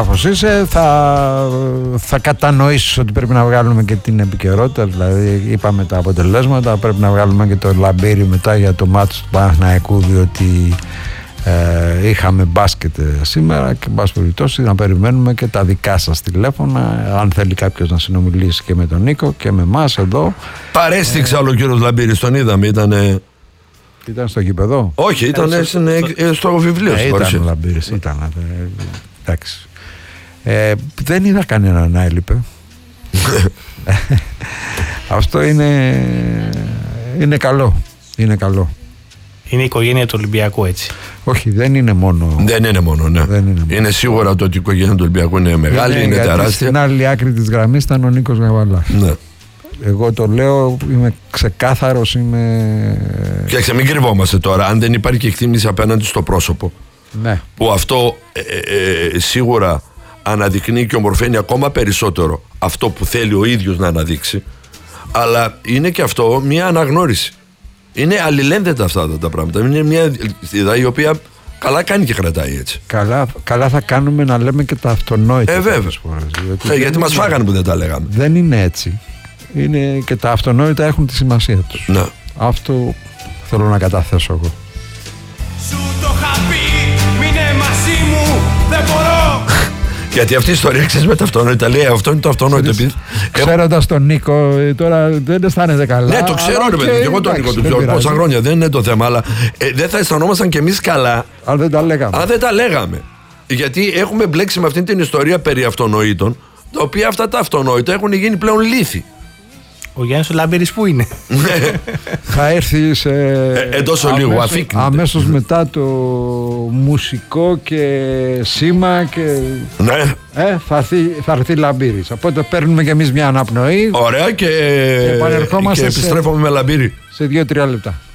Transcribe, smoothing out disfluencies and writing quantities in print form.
Είσαι, θα κατανοήσεις ότι πρέπει να βγάλουμε και την επικαιρότητα. Δηλαδή είπαμε τα αποτελέσματα, πρέπει να βγάλουμε και το λαμπύρι μετά για το μάτς του Παναθηναϊκού, διότι είχαμε μπάσκετ σήμερα και εν πάση περιπτώσει να περιμένουμε και τα δικά σας τηλέφωνα, αν θέλει κάποιος να συνομιλήσει και με τον Νίκο και με εμάς εδώ. Παρέστηξε άλλο ο κύριος Λαμπύρης, τον είδαμε, ήταν στο γήπεδο. Όχι, ήταν στο βιβλίο. Ήταν ο Λαμπύρης, ήταν, εντάξει. Δεν είδα κανένα να έλειπε. Αυτό είναι καλό. Είναι καλό. Είναι η οικογένεια του Ολυμπιακού, έτσι. Όχι, δεν είναι μόνο. Δεν είναι μόνο, ναι. Είναι σίγουρα το ότι η οικογένεια του Ολυμπιακού είναι μεγάλη, είναι τεράστια. Στην άλλη άκρη της γραμμής ήταν ο Νίκος Γαβαλάς. Ναι. Εγώ το λέω, είμαι ξεκάθαρος, Κοιτάξτε, μην κρυβόμαστε τώρα. Αν δεν υπάρχει εκτίμηση απέναντι στο πρόσωπο, ναι, που αυτό σίγουρα αναδεικνύει και ομορφαίνει ακόμα περισσότερο αυτό που θέλει ο ίδιος να αναδείξει, αλλά είναι και αυτό μια αναγνώριση. Είναι αλληλένδετα αυτά τα πράγματα. Είναι μια ιδέα η οποία καλά κάνει και κρατάει έτσι. Καλά θα κάνουμε να λέμε και τα αυτονόητα. Βέβαια. Γιατί μας φάγανε που δεν τα λέγαμε. Δεν είναι έτσι. Είναι και τα αυτονόητα έχουν τη σημασία τους. Ναι. Αυτό θέλω να καταθέσω εγώ. Σου το είχα πει, μείνε μαζί μου, δεν μπορώ. Γιατί αυτή η ιστορία, ξέρεις, με τα αυτονόητα, λέει αυτό είναι το αυτονόητο. Ξέροντας τον Νίκο, τώρα δεν αισθάνεται καλά. Ναι, το ξέρω, ρε παιδί, και εγώ τον Νίκο του ξέρω πόσα χρόνια, δεν είναι το θέμα, αλλά δεν θα αισθανόμασταν κι εμείς καλά αν δεν τα λέγαμε. Γιατί έχουμε μπλέξει με αυτή την ιστορία περί αυτονοήτων, τα οποία αυτά τα αυτονόητα έχουν γίνει πλέον λύθη. Ο Γιάννης ο Λαμπύρης που είναι? Θα έρθει εντός ολίγου, αμέσως μετά το μουσικό και σήμα και ναι. Θα έρθει Λαμπύρης. Οπότε παίρνουμε κι εμείς μια αναπνοή. Ωραία, και επανερχόμαστε και επιστρέφουμε με Λαμπύρη σε 2-3 λεπτά.